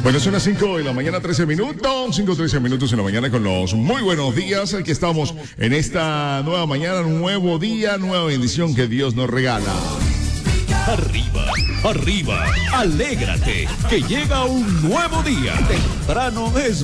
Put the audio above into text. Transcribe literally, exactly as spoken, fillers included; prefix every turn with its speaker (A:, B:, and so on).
A: Bueno, son las cinco de la mañana, trece minutos, cinco, trece minutos en la mañana con los muy buenos días. Aquí estamos en esta nueva mañana, nuevo día, nueva bendición que Dios nos regala.
B: Arriba, arriba, alégrate, que llega un nuevo día. Temprano es